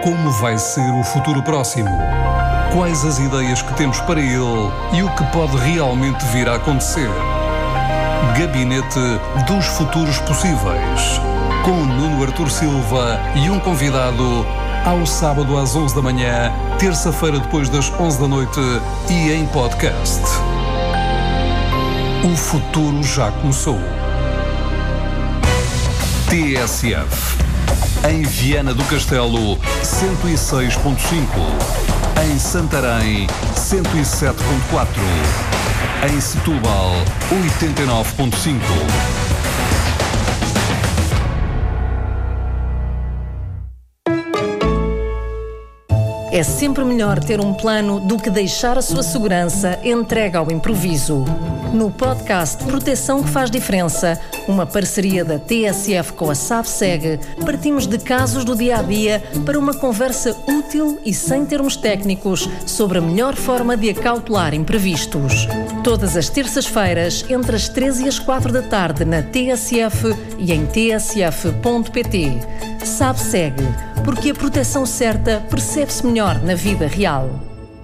Como vai ser o futuro próximo? Quais as ideias que temos para ele e o que pode realmente vir a acontecer? Gabinete dos Futuros Possíveis, com Nuno Artur Silva e um convidado, ao sábado às 11 da manhã, terça-feira depois das 11 da noite e em podcast. O futuro já começou. TSF. Em Viana do Castelo, 106.5. Em Santarém, 107.4. Em Setúbal, 89.5. É sempre melhor ter um plano do que deixar a sua segurança entregue ao improviso. No podcast Proteção que Faz Diferença, uma parceria da TSF com a SABSEG, partimos de casos do dia-a-dia para uma conversa útil e sem termos técnicos sobre a melhor forma de acautelar imprevistos. Todas as terças-feiras, entre as 13 e as 4 da tarde, na TSF e em tsf.pt. SABSEG, porque a proteção certa percebe-se melhor na vida real.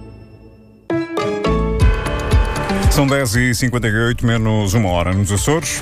São 10h58, menos uma hora nos Açores.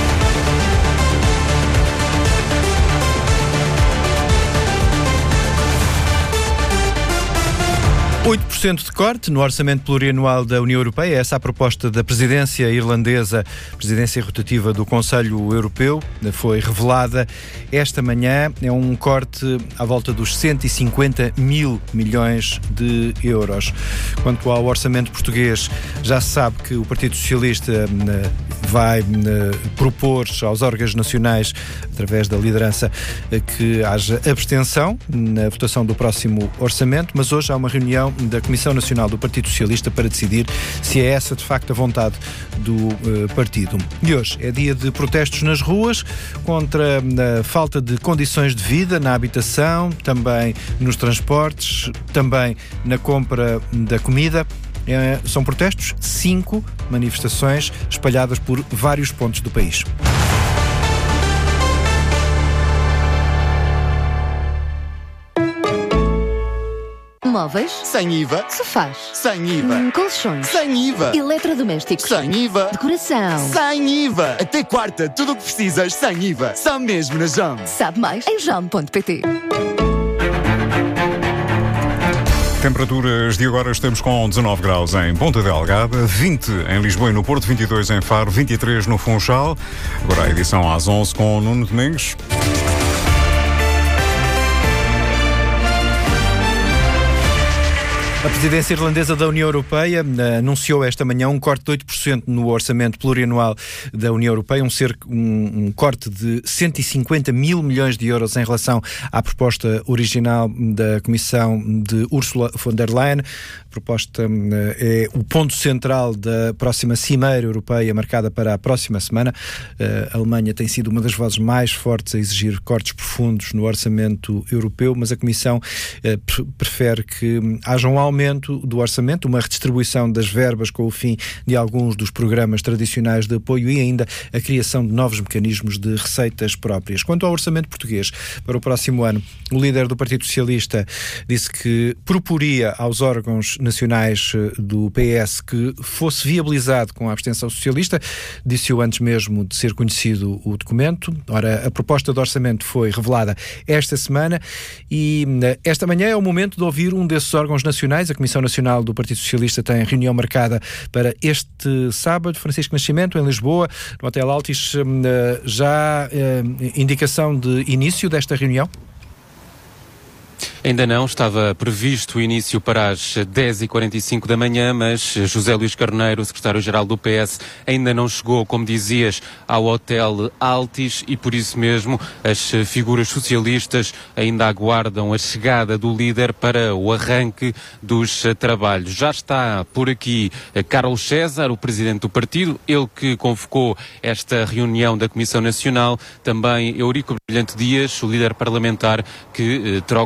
De corte no orçamento plurianual da União Europeia. Essa é a proposta da presidência irlandesa, presidência rotativa do Conselho Europeu, foi revelada esta manhã. É um corte à volta dos 150 mil milhões de euros. Quanto ao orçamento português, já se sabe que o Partido Socialista vai propor aos órgãos nacionais, através da liderança, que haja abstenção na votação do próximo orçamento, mas hoje há uma reunião da Comissão Nacional do Partido Socialista para decidir se é essa de facto a vontade do partido. E hoje é dia de protestos nas ruas contra a falta de condições de vida na habitação, também nos transportes, também na compra da comida. São protestos, 5 manifestações espalhadas por vários pontos do país. Móveis? Sem IVA. Sofás? Sem IVA. Colchões? Sem IVA. Eletrodomésticos? Sem IVA. Decoração? Sem IVA. Até quarta, tudo o que precisas sem IVA. Só mesmo na JOM. Sabe mais em JOM.pt. Temperaturas de agora, estamos com 19 graus em Ponta Delgada, 20 em Lisboa e no Porto, 22 em Faro, 23 no Funchal. Agora a edição às 11 com o Nuno Domingos. A presidência irlandesa da União Europeia anunciou esta manhã um corte de 8% no orçamento plurianual da União Europeia, um corte de 150 mil milhões de euros em relação à proposta original da Comissão de Ursula von der Leyen. A proposta é o ponto central da próxima Cimeira Europeia, marcada para a próxima semana. A Alemanha tem sido uma das vozes mais fortes a exigir cortes profundos no orçamento europeu, mas a Comissão prefere que haja um aumento do orçamento, uma redistribuição das verbas com o fim de alguns dos programas tradicionais de apoio e ainda a criação de novos mecanismos de receitas próprias. Quanto ao orçamento português para o próximo ano, o líder do Partido Socialista disse que proporia aos órgãos nacionais do PS que fosse viabilizado com a abstenção socialista. Disse-o antes mesmo de ser conhecido o documento. Ora, a proposta de orçamento foi revelada esta semana e esta manhã é o momento de ouvir um desses órgãos nacionais. A Comissão Nacional do Partido Socialista tem reunião marcada para este sábado. Francisco Nascimento, em Lisboa, no Hotel Altis. Já indicação de início desta reunião? Ainda não, estava previsto o início para as 10h45 da manhã, mas José Luís Carneiro, secretário-geral do PS, ainda não chegou, como dizias, ao Hotel Altis e por isso mesmo as figuras socialistas ainda aguardam a chegada do líder para o arranque dos trabalhos. Já está por aqui Carlos César, o presidente do partido, ele que convocou esta reunião da Comissão Nacional, também Eurico Brilhante Dias, o líder parlamentar, que trocam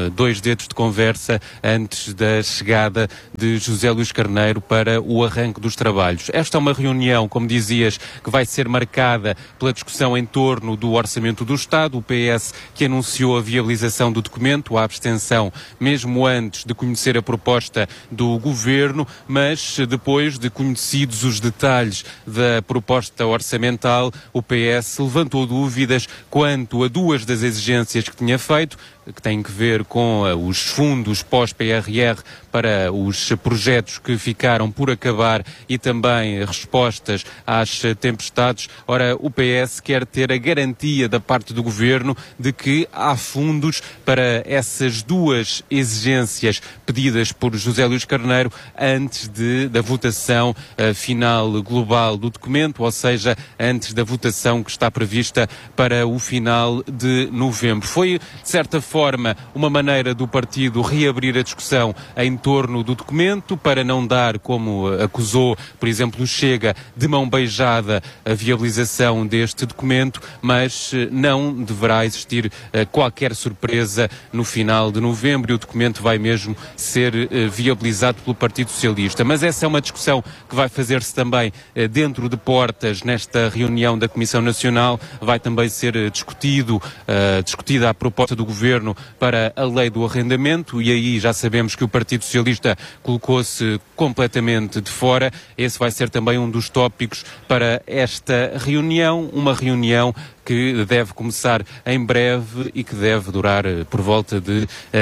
2 dedos de conversa antes da chegada de José Luís Carneiro para o arranque dos trabalhos. Esta é uma reunião, como dizias, que vai ser marcada pela discussão em torno do Orçamento do Estado. O PS que anunciou a viabilização do documento, a abstenção, mesmo antes de conhecer a proposta do Governo, mas depois de conhecidos os detalhes da proposta orçamental, o PS levantou dúvidas quanto a 2 das exigências que tinha feito, que têm que ver com os fundos pós-PRR para os projetos que ficaram por acabar e também respostas às tempestades. Ora, o PS quer ter a garantia da parte do Governo de que há fundos para essas 2 exigências pedidas por José Luís Carneiro antes da votação final global do documento, ou seja, antes da votação que está prevista para o final de novembro. Foi, de certa forma, uma maneira do partido reabrir a discussão em torno do documento, para não dar, como acusou, por exemplo, o Chega, de mão beijada a viabilização deste documento, mas não deverá existir qualquer surpresa no final de novembro e o documento vai mesmo ser viabilizado pelo Partido Socialista. Mas essa é uma discussão que vai fazer-se também dentro de portas nesta reunião da Comissão Nacional. Vai também ser discutida a proposta do Governo para a lei do arrendamento e aí já sabemos que o Partido Socialista colocou-se completamente de fora. Esse vai ser também um dos tópicos para esta reunião, uma reunião que deve começar em breve e que deve durar por volta de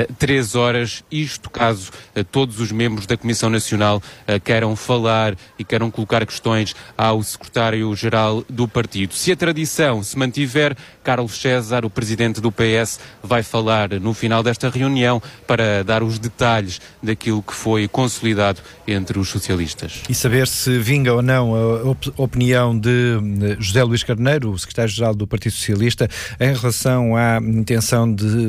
3 horas, isto caso todos os membros da Comissão Nacional queiram falar e queiram colocar questões ao secretário-geral do partido. Se a tradição se mantiver, Carlos César, o presidente do PS, vai falar no final desta reunião para dar os detalhes daquilo que foi consolidado entre os socialistas. E saber se vinga ou não a opinião de José Luís Carneiro, o secretário-geral do Partido Socialista, em relação à intenção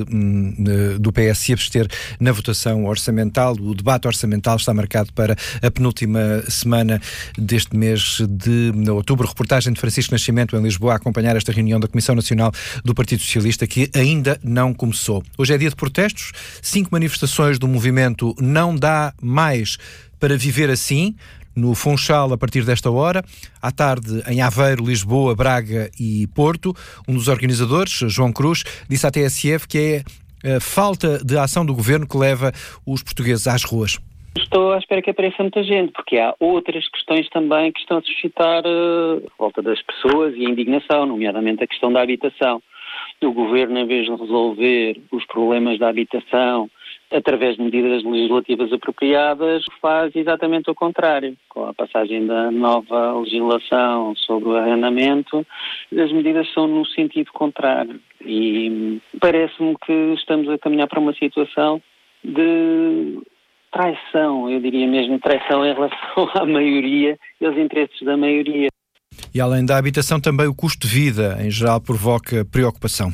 do PS se abster na votação orçamental. O debate orçamental está marcado para a penúltima semana deste mês de outubro. Reportagem de Francisco Nascimento em Lisboa a acompanhar esta reunião da Comissão Nacional do Partido Socialista, que ainda não começou. Hoje é dia de protestos, 5 manifestações do movimento Não Dá Mais para Viver Assim, no Funchal a partir desta hora. À tarde em Aveiro, Lisboa, Braga e Porto. Um dos organizadores, João Cruz, disse à TSF que é a falta de ação do Governo que leva os portugueses às ruas. Estou à espera que apareça muita gente, porque há outras questões também que estão a suscitar a volta das pessoas e a indignação, nomeadamente a questão da habitação. O Governo, em vez de resolver os problemas da habitação através de medidas legislativas apropriadas, faz exatamente o contrário. Com a passagem da nova legislação sobre o arrendamento, as medidas são no sentido contrário. E parece-me que estamos a caminhar para uma situação de traição, eu diria mesmo traição em relação à maioria e aos interesses da maioria. E além da habitação, também o custo de vida, em geral, provoca preocupação.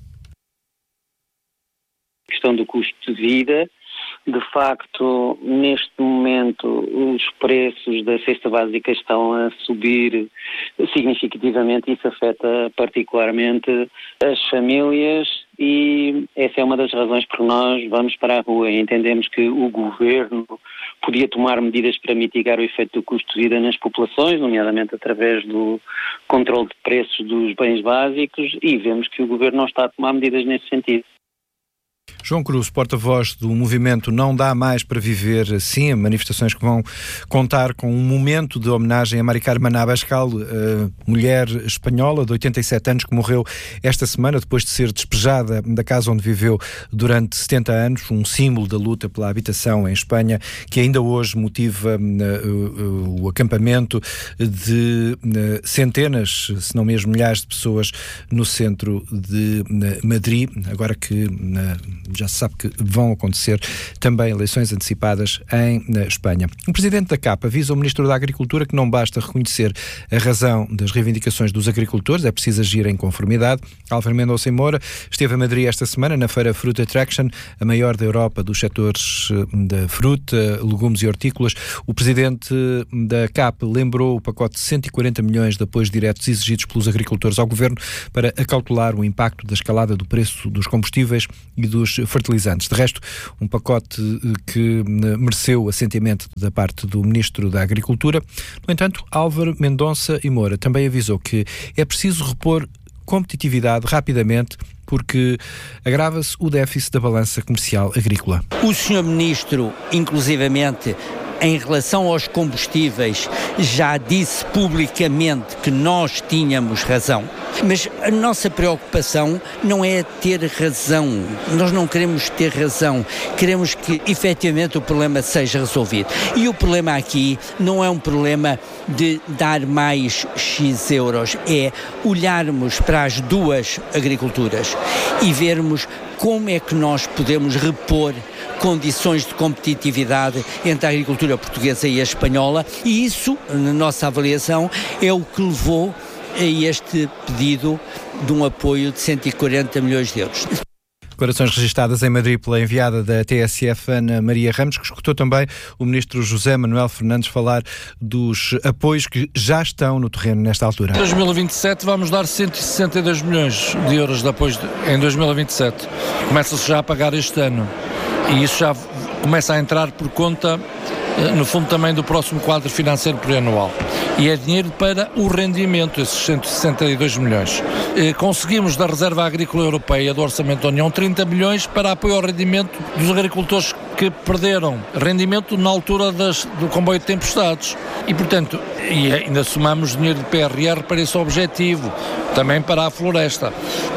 A questão do custo de vida, de facto, neste momento, os preços da cesta básica estão a subir significativamente. Isso afeta particularmente as famílias e essa é uma das razões por que nós vamos para a rua. Entendemos que o Governo podia tomar medidas para mitigar o efeito do custo de vida nas populações, nomeadamente através do controle de preços dos bens básicos, e vemos que o Governo não está a tomar medidas nesse sentido. João Cruz, porta-voz do movimento Não Dá Mais para Viver Assim, manifestações que vão contar com um momento de homenagem a Mari Carmen Abascal, mulher espanhola de 87 anos que morreu esta semana depois de ser despejada da casa onde viveu durante 70 anos, um símbolo da luta pela habitação em Espanha, que ainda hoje motiva o acampamento de centenas, se não mesmo milhares de pessoas no centro de Madrid, agora que já se sabe que vão acontecer também eleições antecipadas em Espanha. O presidente da CAP avisa o ministro da Agricultura que não basta reconhecer a razão das reivindicações dos agricultores, é preciso agir em conformidade. Álvaro Mendonça Moura esteve a Madrid esta semana na feira Fruit Attraction, a maior da Europa dos setores da fruta, legumes e hortícolas. O presidente da CAP lembrou o pacote de 140 milhões de apoios diretos exigidos pelos agricultores ao governo para acautelar o impacto da escalada do preço dos combustíveis e dos dos fertilizantes. De resto, um pacote que mereceu assentimento da parte do Ministro da Agricultura. No entanto, Álvaro Mendonça e Moura também avisou que é preciso repor competitividade rapidamente, porque agrava-se o déficit da balança comercial agrícola. O Sr. Ministro, inclusivamente, em relação aos combustíveis, já disse publicamente que nós tínhamos razão. Mas a nossa preocupação não é ter razão. Nós não queremos ter razão. Queremos que, efetivamente, o problema seja resolvido. E o problema aqui não é um problema de dar mais X euros. É olharmos para as duas agriculturas e vermos como é que nós podemos repor condições de competitividade entre a agricultura portuguesa e a espanhola, e isso, na nossa avaliação, é o que levou a este pedido de um apoio de 140 milhões de euros. Declarações registadas em Madrid pela enviada da TSF, Ana Maria Ramos, que escutou também o ministro José Manuel Fernandes falar dos apoios que já estão no terreno nesta altura. Em 2027 vamos dar 162 milhões de euros de apoio em 2027. Começa-se já a pagar este ano e isso já começa a entrar por conta, no fundo, também do próximo quadro financeiro plurianual. E é dinheiro para o rendimento, esses 162 milhões. Conseguimos da Reserva Agrícola Europeia, do Orçamento da União, 30 milhões para apoio ao rendimento dos agricultores que perderam rendimento na altura do comboio de tempestades. E, portanto, ainda somamos dinheiro de PRR para esse objetivo, também para a floresta.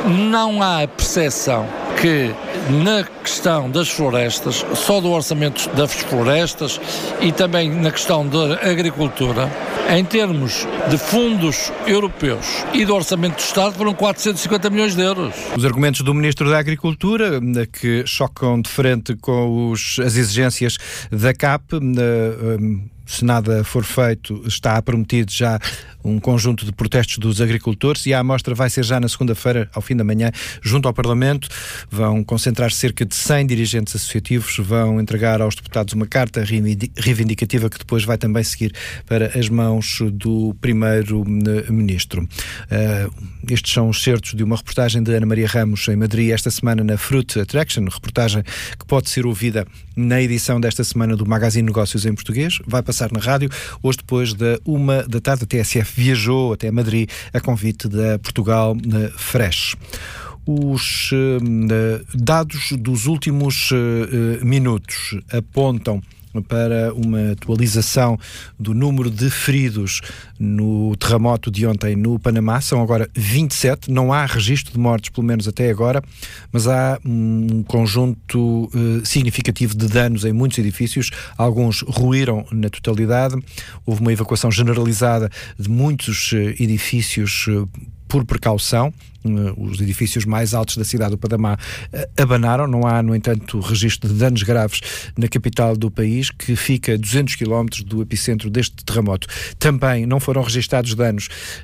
Não há a percepção que na questão das florestas, só do orçamento das florestas e também na questão da agricultura, em termos de fundos europeus e do orçamento do Estado, foram 450 milhões de euros. Os argumentos do Ministro da Agricultura, que chocam de frente com as exigências da CAP, se nada for feito, está prometido já um conjunto de protestos dos agricultores e a amostra vai ser já na segunda-feira, ao fim da manhã, junto ao Parlamento. Vão concentrar cerca de 100 dirigentes associativos, vão entregar aos deputados uma carta reivindicativa que depois vai também seguir para as mãos do Primeiro-Ministro. Estes são os certos de uma reportagem de Ana Maria Ramos em Madrid esta semana na Fruit Attraction, reportagem que pode ser ouvida na edição desta semana do Magazine Negócios em Português. Vai passar na rádio, hoje depois da 1 da tarde. A TSF viajou até Madrid a convite da Portugal Fresh. Os dados dos últimos minutos apontam para uma atualização do número de feridos no terremoto de ontem no Panamá. São agora 27, não há registro de mortes, pelo menos até agora, mas há um conjunto significativo de danos em muitos edifícios. Alguns ruíram na totalidade. Houve uma evacuação generalizada de muitos edifícios por precaução. Os edifícios mais altos da cidade do Panamá abanaram. Não há, no entanto, registro de danos graves na capital do país, que fica a 200 km do epicentro deste terremoto. Também não foram registados danos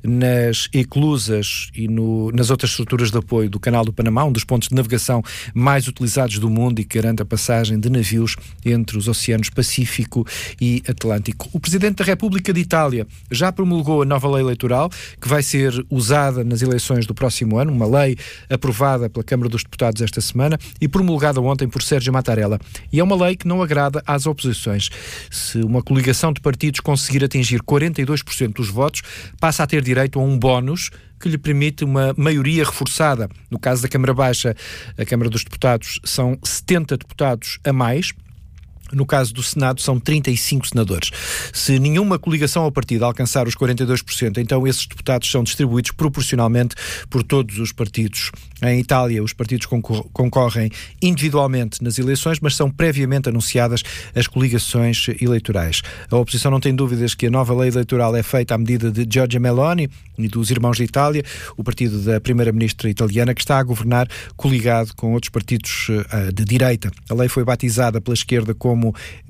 nas eclusas e nas outras estruturas de apoio do Canal do Panamá, um dos pontos de navegação mais utilizados do mundo e que garante a passagem de navios entre os oceanos Pacífico e Atlântico. O Presidente da República de Itália já promulgou a nova lei eleitoral, que vai ser usada nas eleições do próximo ano, uma lei aprovada pela Câmara dos Deputados esta semana e promulgada ontem por Sérgio Mattarella. E é uma lei que não agrada às oposições. Se uma coligação de partidos conseguir atingir 42% dos votos, passa a ter direito a um bónus que lhe permite uma maioria reforçada. No caso da Câmara Baixa, a Câmara dos Deputados são 70 deputados a mais. No caso do Senado, são 35 senadores. Se nenhuma coligação ao partido alcançar os 42%, então esses deputados são distribuídos proporcionalmente por todos os partidos. Em Itália, os partidos concorrem individualmente nas eleições, mas são previamente anunciadas as coligações eleitorais. A oposição não tem dúvidas que a nova lei eleitoral é feita à medida de Giorgia Meloni e dos Irmãos de Itália, o partido da primeira-ministra italiana, que está a governar coligado com outros partidos de direita. A lei foi batizada pela esquerda como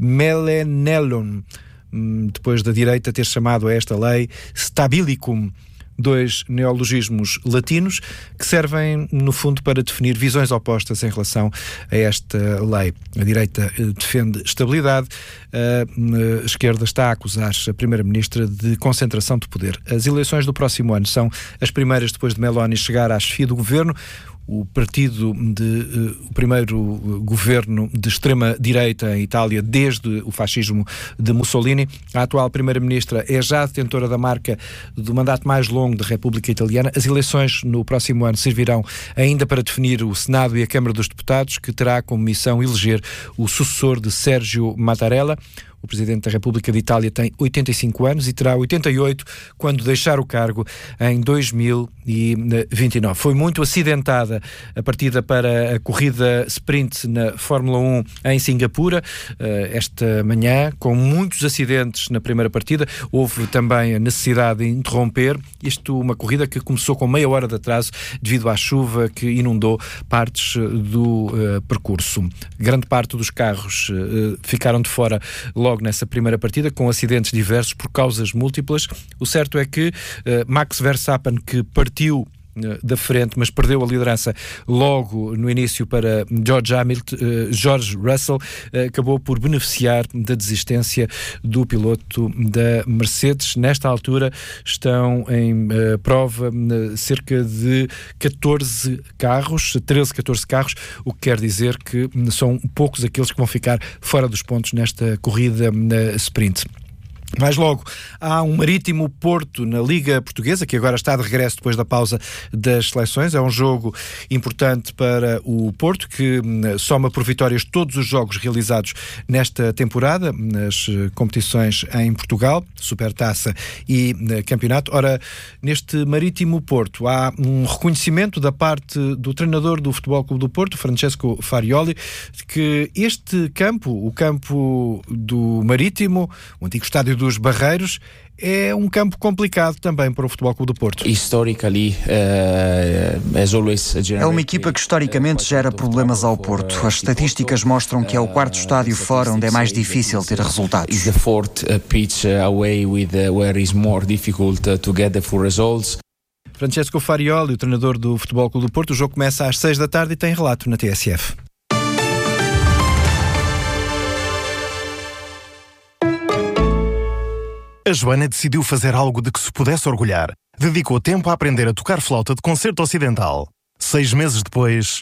Melenellum, depois da direita ter chamado a esta lei Stabilicum, dois neologismos latinos que servem, no fundo, para definir visões opostas em relação a esta lei. A direita defende estabilidade, a esquerda está a acusar a Primeira-Ministra de concentração de poder. As eleições do próximo ano são as primeiras depois de Meloni chegar à chefia do governo. o primeiro governo de extrema-direita em Itália desde o fascismo de Mussolini. A atual primeira-ministra é já detentora da marca do mandato mais longo da República Italiana. As eleições no próximo ano servirão ainda para definir o Senado e a Câmara dos Deputados, que terá como missão eleger o sucessor de Sergio Mattarella. O Presidente da República de Itália tem 85 anos e terá 88 quando deixar o cargo em 2029. Foi muito acidentada a partida para a corrida sprint na Fórmula 1 em Singapura esta manhã, com muitos acidentes na primeira partida. Houve também a necessidade de interromper uma corrida que começou com meia hora de atraso devido à chuva que inundou partes do percurso. Grande parte dos carros ficaram de fora logo nessa primeira partida, com acidentes diversos por causas múltiplas. O certo é que Max Verstappen, que partiu da frente, mas perdeu a liderança logo no início para George Russell, acabou por beneficiar da desistência do piloto da Mercedes. Nesta altura estão em prova cerca de 13, 14 carros, o que quer dizer que são poucos aqueles que vão ficar fora dos pontos nesta corrida sprint. Mais logo, há um Marítimo Porto na Liga Portuguesa, que agora está de regresso depois da pausa das seleções. É um jogo importante para o Porto, que soma por vitórias todos os jogos realizados nesta temporada, nas competições em Portugal, Supertaça e Campeonato. Ora, neste Marítimo Porto há um reconhecimento da parte do treinador do Futebol Clube do Porto, Francesco Farioli, que este campo, o campo do Marítimo, o antigo estádio dos Barreiros, é um campo complicado também para o Futebol Clube do Porto. É uma equipa que historicamente gera problemas ao Porto. As estatísticas mostram que é o quarto estádio fora onde é mais difícil ter resultados. Francesco Farioli, o treinador do Futebol Clube do Porto. O jogo começa às 6 da tarde e tem relato na TSF. A Joana decidiu fazer algo de que se pudesse orgulhar. Dedicou tempo a aprender a tocar flauta de concerto ocidental. 6 meses depois...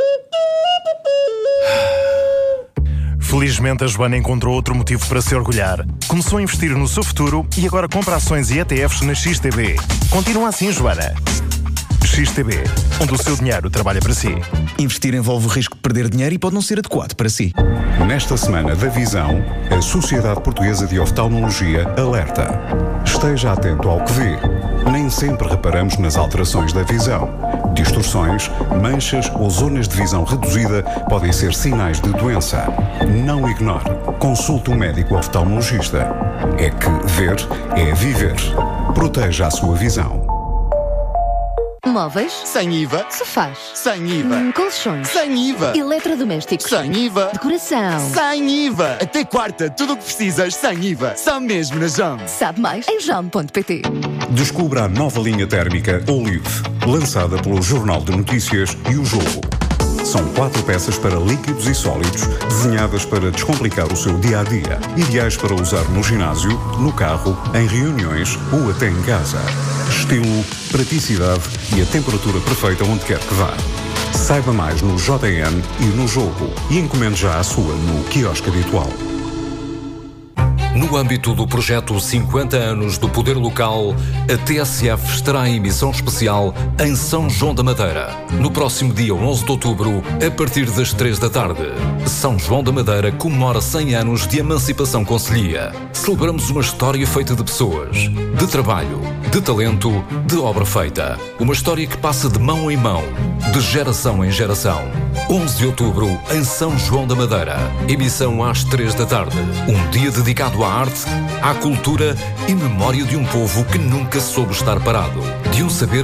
Felizmente, a Joana encontrou outro motivo para se orgulhar. Começou a investir no seu futuro e agora compra ações e ETFs na XTB. Continua assim, Joana. XTB, onde o seu dinheiro trabalha para si. Investir envolve o risco de perder dinheiro e pode não ser adequado para si. Nesta semana da Visão, a Sociedade Portuguesa de Oftalmologia alerta. Esteja atento ao que vê. Nem sempre reparamos nas alterações da visão. Distorções, manchas ou zonas de visão reduzida podem ser sinais de doença. Não ignore. Consulte um médico oftalmologista. É que ver é viver. Proteja a sua visão. Móveis? Sem IVA. Sofás? Sem IVA. Colchões? Sem IVA. Eletrodomésticos? Sem IVA. Decoração? Sem IVA. Até quarta, tudo o que precisas sem IVA. Só mesmo na JAM. Sabe mais em jam.pt. Descubra a nova linha térmica Olive, lançada pelo Jornal de Notícias e o Jogo. São 4 peças para líquidos e sólidos, desenhadas para descomplicar o seu dia-a-dia. Ideais para usar no ginásio, no carro, em reuniões ou até em casa. Estilo, praticidade e a temperatura perfeita onde quer que vá. Saiba mais no JN e no Jogo e encomende já a sua no quiosque habitual. No âmbito do projeto 50 anos do Poder Local, a TSF estará em emissão especial em São João da Madeira, no próximo dia 11 de outubro, a partir das 3 da tarde. São João da Madeira comemora 100 anos de emancipação concelhia. Celebramos uma história feita de pessoas, de trabalho, de talento, de obra feita. Uma história que passa de mão em mão, de geração em geração. 11 de outubro, em São João da Madeira. Emissão às 3 da tarde. Um dia dedicado à arte, à cultura e memória de um povo que nunca soube estar parado. De um saber